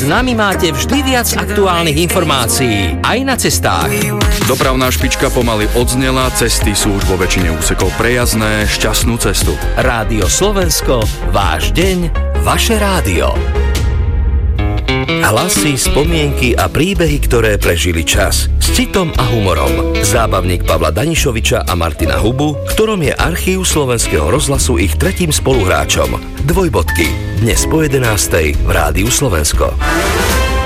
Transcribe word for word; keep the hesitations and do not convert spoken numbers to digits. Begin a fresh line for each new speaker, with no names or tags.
S nami máte vždy viac aktuálnych informácií, aj na cestách.
Dopravná špička pomaly odznela, cesty sú už vo väčšine úsekov prejazdné, šťastnú cestu.
Rádio Slovensko, váš deň, vaše rádio. Hlasy, spomienky a príbehy, ktoré prežili čas. S citom a humorom. Zábavník Pavla Danišoviča a Martina Hubu, ktorom je archív Slovenského rozhlasu ich tretím spoluhráčom. Dvojbodky. Dnes po jedenástej v Rádiu Slovensko.